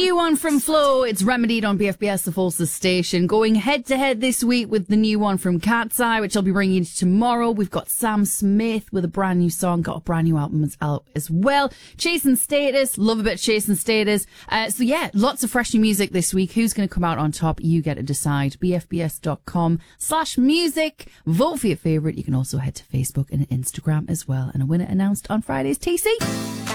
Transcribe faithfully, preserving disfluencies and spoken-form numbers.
new one from Flo. It's Remedied on B F B S, the Forces station. Going head to head this week with the new one from Cat's Eye, which I'll be bringing you tomorrow. We've got Sam Smith with a brand new song, got a brand new album out as well. Chasing Status, love a bit of Chasing Status. Uh, so yeah, lots of fresh new music this week. Who's going to come out on top? You get to decide. B F B S dot com slash music. Vote for your favourite. You can also head to Facebook and Instagram as well. And a winner announced on Friday's T C.